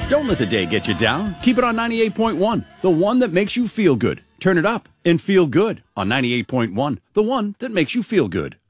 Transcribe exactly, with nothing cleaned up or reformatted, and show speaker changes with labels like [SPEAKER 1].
[SPEAKER 1] Don't let the day get you down. Keep it on ninety-eight point one, the one that makes you feel good. Turn it up and feel good on ninety-eight point one, the one that makes you feel good.